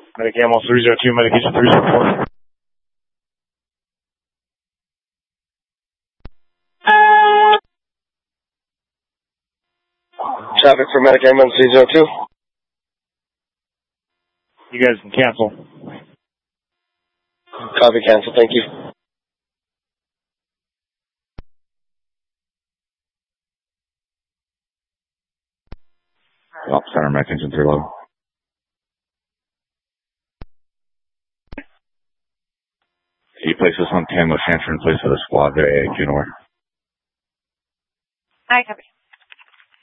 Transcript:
Medic Ammo 302, Medication 304. Traffic for Medic Ammo 302. You guys can cancel. Copy, cancel, thank you. Op Center, Medic Engine 311. Can you place this on Tam with transfer in place of the squad there at Junor? I copy.